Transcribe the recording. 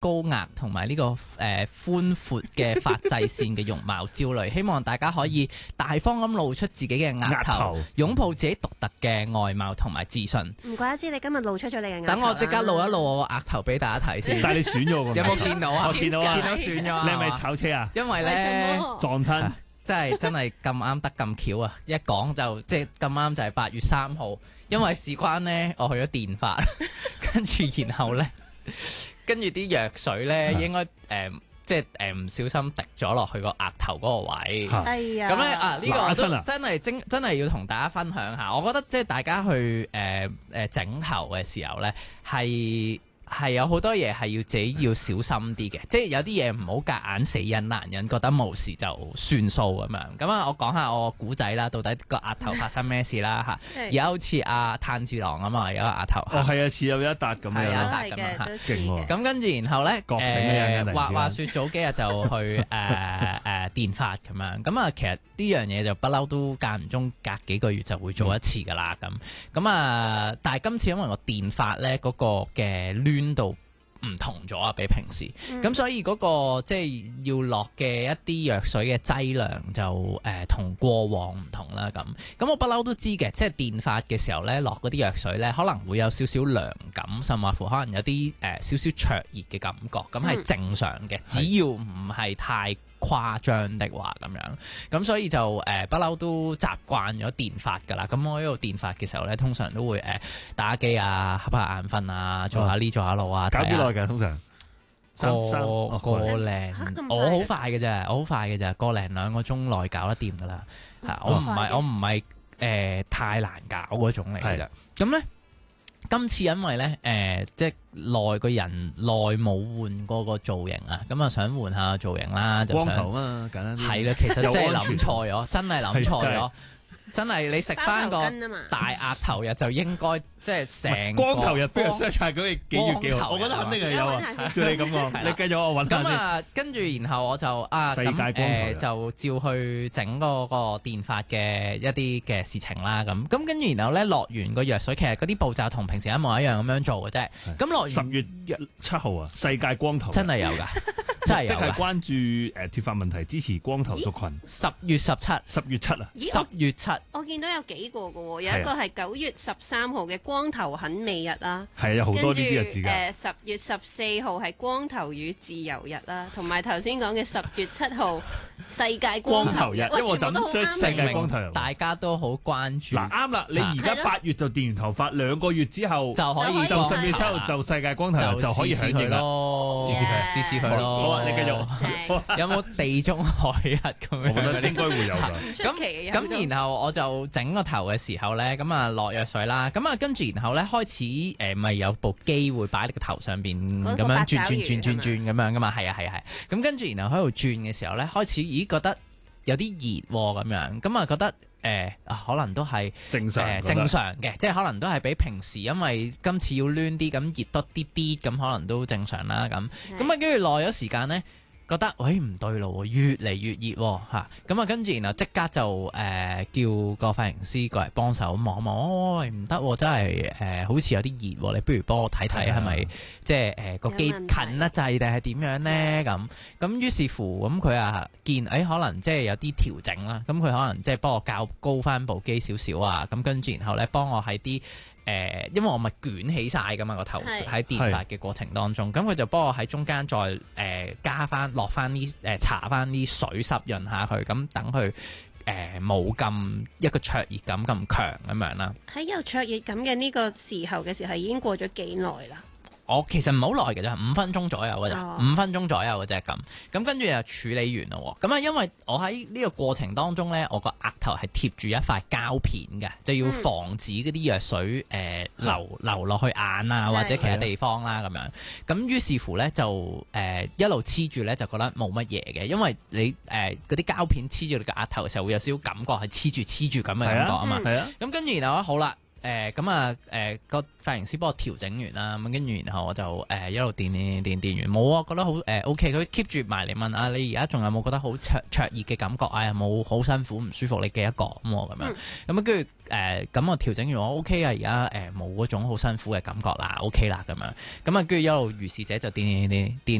高額同埋呢個寬闊嘅髮際線嘅容貌焦慮，希望大家可以大方咁露出自己嘅額頭，擁抱自己獨特嘅外貌同埋自信。 唔怪得知你今日露出咗你嘅額頭。 等我即刻露一露我額頭俾大家睇先。 但係你選咗個， 有冇見到啊？ 我見到啊， 見到選咗啊！ 你係咪炒車啊？ 因為咧撞親， 真係咁啱得咁巧啊！一講就即係咁啱就係8月3號，因為事關咧我去咗電髮，跟住然後咧。跟住啲藥水咧，應該即係唔小心滴咗落去個額頭嗰個位。 哎呀！ 咁咧呢個我都真係要同大家分享下。我覺得即係大家去整頭嘅時候咧，係有好多嘢係要自己要小心啲嘅，即係有啲嘢唔好夾硬死忍難忍，覺得無事就算數咁樣。咁啊，我講下我古仔啦，到底個額頭發生咩事啦嚇？而家好似阿炭治郎啊嘛，有個額頭。 哦，係啊，似有一笪咁樣。 係啊，一笪咁樣嚇， 勁喎。 咁跟住然後咧，話説早幾日就去電髮咁樣。咁啊，其實呢樣嘢就不嬲都間唔中隔幾個月就會做一次噶啦。咁啊，但係今次因為個電髮咧嗰個嘅攣度唔同咗啊，比平時咁，所以嗰個即係要落嘅一啲藥水嘅劑量就同過往唔同啦。咁我不嬲都知嘅，即係電髮嘅時候咧，落嗰啲藥水咧，可能會有少少涼感，甚至乎可能有啲少少灼熱嘅感覺，咁係正常嘅，只要唔係太誇張的話咁樣，咁所以就不嬲都習慣咗電髮㗎啦。咁我呢度電髮嘅時候咧，通常都會打機啊、瞌下眼瞓啊、做下呢做下路啊。 搞幾耐㗎？通常個零，我好快嘅啫，個零2個鐘內搞得掂㗎啦。我唔係太難搞嗰種嚟嘅。咁咧。今次因為咧，即係個人耐冇換過個造型啊，咁啊想換下造型啦，就想光頭啊，簡單啲。 係啦，其實真係諗錯咗，真係諗錯咗。真係你食翻個大額頭日就應該即係成光頭日，不如 search 下嗰幾月幾號？我覺得肯定係有啊。照你咁講，你繼續我揾下先。 咁啊，跟住然後我就世界光頭就照去整嗰個電髮嘅一啲嘅事情啦。咁跟住然後咧落完個藥水，其實嗰啲步驟同平時一模一樣咁樣做嘅啫。咁落完 10月7號啊，世界光頭真係有㗎。真係有係關注脫髮問題，支持光頭族群。 10月17，10 月7啊 ，10月7。 我見到有幾個嘅喎，有一個係9月13號嘅光頭很美日啦， 係有好多呢啲日子㗎。 10月14號係光頭與自由日啦，同埋頭先講嘅10月7號世界光頭日， 因為我就咁世界光頭日， 大家都好關注。 嗱啱啦，你而家8月就電完頭髮，2個月之後就可以， 就10月7號就世界光頭日就可以響應啦， 試佢咯。 好啊，你繼續。 有冇地中海日咁樣？ 我覺得應該會有㗎。 咁然後我就整個頭嘅時候咧，咁啊落藥水啦，咁啊跟住然後咧開始咪有部機會擺喺你個頭上邊咁樣轉咁樣噶嘛，係啊。咁跟住然後喺度轉嘅時候咧，開始覺得有啲熱喎咁樣，咁啊覺得可能都係正常嘅，即係可能都係比平時，因為今次要攣啲咁熱多啲，咁可能都正常啦。咁啊跟住耐咗時間咧。覺得喂唔對路喎，越嚟越熱喎嚇，咁啊跟住然後即刻就叫個髮型師過嚟幫手望望，喂唔得喎，真係好似有啲熱喎，你不如幫我睇睇係咪即係個機近得滯定係點樣咧？咁於是乎咁佢啊見可能即係有啲調整啦，咁佢可能即係幫我較高翻部機少少啊，咁跟住然後咧幫我喺啲因為我咪捲起晒噶嘛個頭喺電髮嘅過程當中，咁佢就幫我喺中間再加翻落翻啲搽翻啲水濕潤下佢，咁等佢冇咁一個灼熱感咁強咁樣啦。 喺有灼熱感嘅呢個時候嘅時候，已經過咗幾耐啦？ 我其實唔好耐嘅啫，5分鐘左右嘅啫，5分鐘左右嘅啫咁跟住又處理完咯。咁啊，因為我喺呢個過程當中咧，我個額頭係貼住一塊膠片嘅，就要防止嗰啲藥水流落去眼啊或者其他地方啦咁樣。咁於是乎咧就一路黐住咧就覺得冇乜嘢嘅，因為你嗰啲膠片黐住你個額頭嘅時候會有少少感覺係黐住咁嘅感覺啊嘛。咁跟住然後好啦。 個髮型師幫我調整完啦，咁跟住然後我就一路電完，冇啊，覺得好OK，佢 keep 住埋嚟問啊，你而家仲有冇覺得好灼熱嘅感覺啊？有冇好辛苦唔舒服？你記得講喎咁樣，咁跟住咁我調整完我 OK 啊，而家冇嗰種好辛苦嘅感覺啦，OK 啦咁樣，咁啊跟住一路如是者就電